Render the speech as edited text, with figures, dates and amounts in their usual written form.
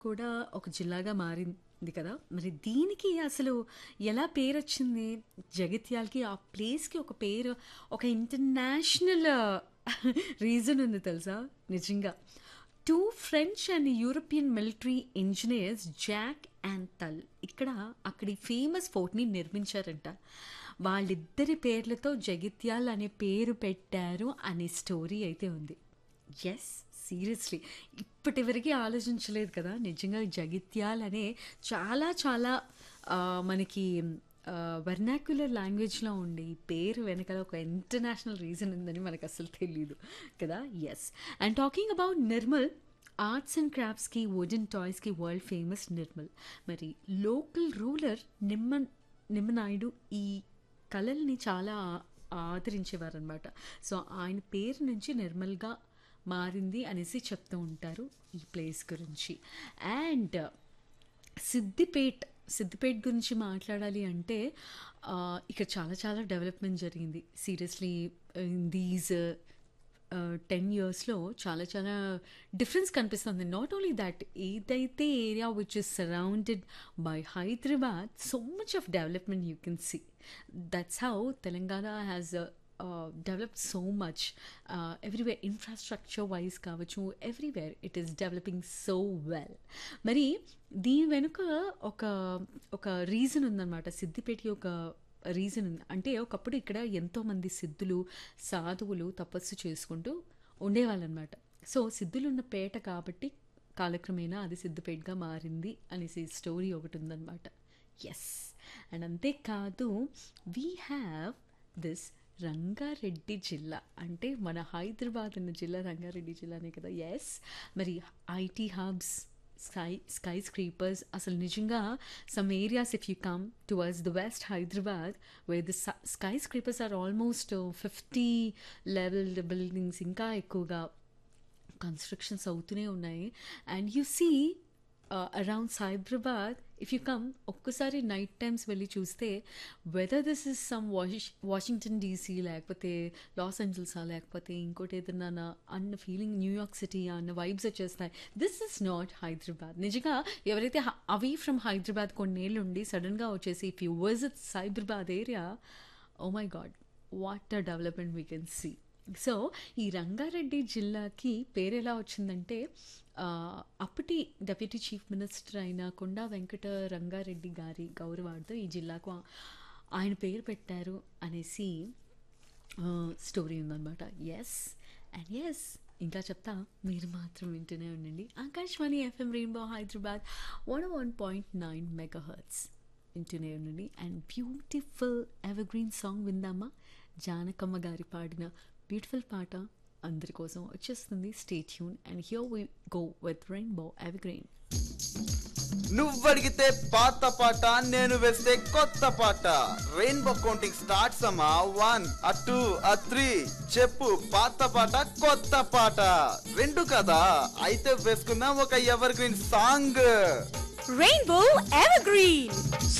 కూడా ఒక జిల్లాగా మారింది కదా! మరి దీనికి అసలు ఎలా పేరొచ్చింది? జగిత్యాలకి ఆ ప్లేస్‌కి ఒక పేరు, ఒక ఇంటర్నేషనల్ రీజన్ ఉంది తెలుసా? నిజంగా. 2 French and European military engineers Jack and తల్ ఇక్కడ అక్కడి ఫేమస్ ఫోర్ట్‌ని నిర్మించారంట. వాళ్ళిద్దరి పేర్లతో జగిత్యాల్ అనే పేరు పెట్టారు అనే స్టోరీ అయితే ఉంది. యెస్. సీరియస్‌లీ. ఇప్పటివరకి ఆలోచించలేదు కదా! నిజంగా జగిత్యాల్ అనే చాలా చాలా మనకి వెర్నాక్యులర్ లాంగ్వేజ్‌లో ఉండే ఈ పేరు వెనకాల ఒక ఇంటర్నేషనల్ రీజన్ ఉందని మనకసలు తెలీదు కదా! Yes. And talking about Nirmal, arts and క్రాఫ్ట్స్‌కి, wooden టాయ్స్‌కి world famous Nirmal. మరి లోకల్ రూలర్ నిమ్మనాయుడు ఈ కళల్ని చాలా ఆదరించేవారనమాట. సో, ఆయన పేరు నుంచి నిర్మల్‌గా మారింది అనేసి చెప్తూ ఉంటారు ఈ ప్లేస్ గురించి. అండ్ సిద్దిపేట్ గురించి మాట్లాడాలి అంటే ఇక్కడ చాలా చాలా డెవలప్మెంట్ జరిగింది. సీరియస్లీ ఇన్ దీస్ 10 ఇయర్స్‌లో చాలా చాలా డిఫరెన్స్ కనిపిస్తుంది. నాట్ ఓన్లీ దట్, ఏదైతే area which is surrounded by Hyderabad, so much of development you can see. That's how Telangana has developed so much everywhere, infrastructure wise కావచ్చు, everywhere it is developing so well. మరి దీని వెనుక ఒక ఒక reason ఉందన్నమాట. సిద్దిపేటకి ఒక reason ఉంది. అంటే ఒకప్పుడు ఇక్కడ ఎంతోమంది సిద్ధులు, సాధువులు తపస్సు చేసుకుంటూ ఉండేవాళ్ళనమాట. సో సిద్ధులు ఉన్న పేట కాబట్టి కాలక్రమేణా అది సిద్దిపేటగా మారింది అనేసి స్టోరీ ఒకటి ఉందన్నమాట. ఎస్. అండ్ అంతేకాదు, వీ హ్యావ్ దిస్ రంగారెడ్డి జిల్లా. అంటే మన హైదరాబాద్ అన్న జిల్లా రంగారెడ్డి జిల్లానే కదా. ఎస్. మరి ఐటీ హబ్స్, స్కై స్క్రీపర్స్, అసలు నిజంగా some areas if you come towards the west Hyderabad wear the sky scrapers are almost 50 level buildings, ఇంకా ఎక్కువగా కన్స్ట్రక్షన్స్ అవుతూనే ఉన్నాయి. And you see around Hyderabad if you come, ఒక్కసారి నైట్ టైమ్స్ వెళ్ళి చూస్తే whether this is some Washington DC, లేకపోతే loss ఏంజల్సా, లేకపోతే ఇంకోటి ఏదన్నా అన్న ఫీలింగ్, న్యూయార్క్ సిటీ అన్న వైబ్స్ వచ్చేస్తాయి. This is not Hyderabad. నిజంగా ఎవరైతే అవే ఫ్రమ్ హైదరాబాద్ కొన్నేళ్ళు ఉండి సడన్గా వచ్చేసి if you visit Hyderabad area, oh my God, what a development we can see. So ఈ రంగారెడ్డి జిల్లాకి పేరు ఎలా వచ్చిందంటే, అప్పటి డెప్యూటీ చీఫ్ మినిస్టర్ అయిన కొండా వెంకట రంగారెడ్డి గారి గౌరవార్థం ఈ జిల్లాకు ఆయన పేరు పెట్టారు అనేసి స్టోరీ ఉందన్నమాట. ఎస్. అండ్ ఎస్, ఇంకా చెప్తా, మీరు మాత్రం వింటూనే ఉండండి Akashvani FM rainbow Hyderabad 101.9 megahertz. వింటూనే ఉండండి. అండ్ బ్యూటిఫుల్ ఎవర్గ్రీన్ సాంగ్ విందామా? జానకమ్మ గారి పాడిన బ్యూటిఫుల్ పాట అందరి కోసం వచ్చేస్తుంది. Stay tune and here we go with rainbow evergreen. నువ్వడిగితే పాత పాట, నేను వేస్తే కొత్త పాట. రెయిన్బో కౌంటింగ్ స్టార్ట్స్ అమ్మా. 1 2 3 చెప్పు. పాత పాట, కొత్త పాట రెండు కదా. అయితే వేసుకుందాం ఒక ever green song. Rainbow evergreen.